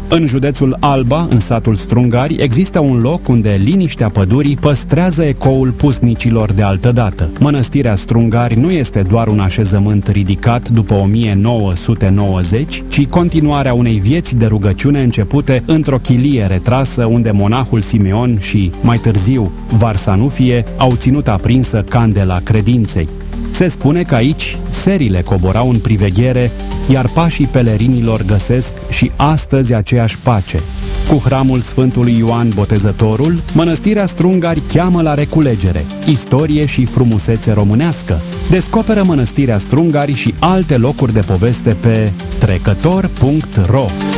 În județul Alba, în satul Strungari, există un loc unde liniștea pădurii păstrează ecoul pusnicilor de altădată. Mănăstirea Strungari nu este doar un așezământ ridicat după 1990, ci continuarea unei vieți de rugăciune începute într-o chilie retrasă unde monahul Simeon și, mai târziu, Varsanufie au ținut aprinsă candela credinței. Se spune că aici serile coborau în priveghere, iar pașii pelerinilor găsesc și astăzi aceeași pace. Cu hramul Sfântului Ioan Botezătorul, Mănăstirea Strungari cheamă la reculegere, istorie și frumusețe românească. Descoperă Mănăstirea Strungari și alte locuri de poveste pe trecător.ro.